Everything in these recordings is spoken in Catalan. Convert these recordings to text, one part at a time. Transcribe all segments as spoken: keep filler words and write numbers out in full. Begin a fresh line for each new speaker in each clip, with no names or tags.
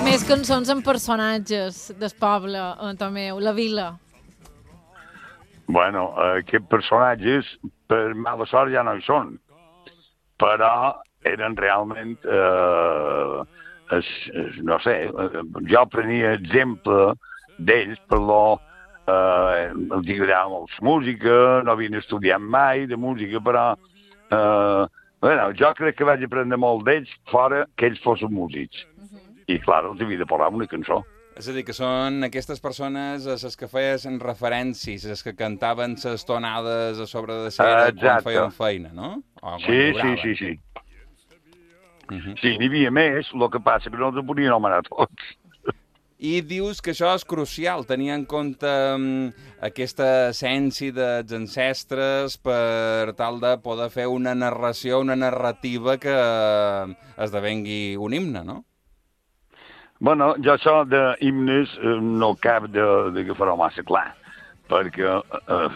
Més cançons amb personatges del poble, eh, Tomeu, la vila.
Bueno, eh, aquests personatges, per mala sort, ja no hi són. Però eren realment, eh, es, es, no sé, eh, jo prenia exemple d'ells, per lo, eh, els agradava molt la música, no havien estudiat mai de música, però eh, bueno, jo crec que vaig aprendre molt d'ells fora que ells fossin músics. I, clar, els havia de posar una cançó.
És a dir, que són aquestes persones a les que feien referències, les que cantaven les tonades a sobre de cera quan feien feina, no? O quan
sí,
duraven.
sí, sí, sí.
Uh -huh.
Sí, n'hi havia més, el que passa que no els podien anomenar tots.
I dius que això és crucial, tenir en compte um, aquesta essència dels ancestres per tal de poder fer una narració, una narrativa que esdevengui un himne, no?
Bueno, jo això d'himnes eh, no cap de, de que farà massa clar, perquè eh,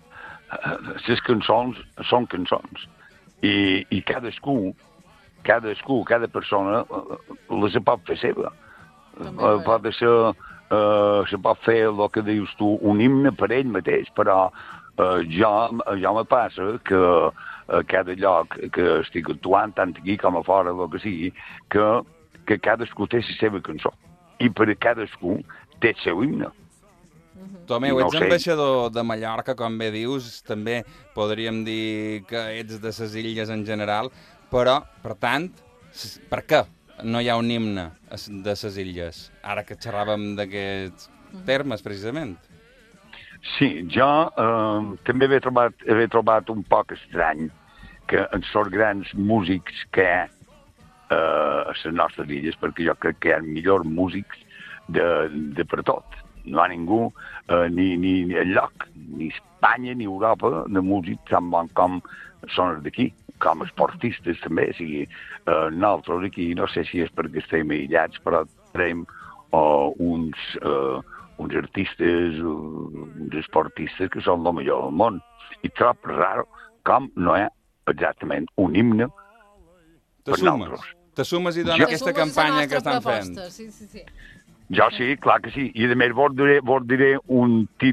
les cançons són cançons i, i cadascú, cadascú, cada persona eh, les pot fer seva. Eh, pot ser, eh, se pot fer el que dius tu, un himne per ell mateix, però eh, jo, jo me passa que a cada lloc que estic actuant, tant aquí com a fora, el que sigui, que que cadascú té la seva cançó. I per a cadascú té el seu himne.
Tomeu, ets ambaixador de Mallorca, com bé dius, també podríem dir que ets de les illes en general, però, per tant, per què no hi ha un himne de les illes? Ara que xerràvem d'aquests termes, precisament.
Sí, jo eh, també he trobat, he trobat un poc estrany que en els grans músics que hi ha a les nostres illes, perquè jo crec que hi ha millors músics de, de per tot. No hi ha ningú, eh, ni, ni, ni enlloc, ni Espanya ni Europa, de músics tan bons com són els d'aquí, com esportistes també. O sigui, eh, nosaltres aquí, no sé si és perquè estem aïllats, però tenim eh, uns, eh, uns artistes, uns esportistes que són el millor del món. I trob raro com no hi ha exactament un himne.
Te sumes, te sumes i dona jo... aquesta campanya que estan
proposta.
fent.
Sí, sí, sí.
Jo sí, clar que sí. I a més vos diré, vos diré un títol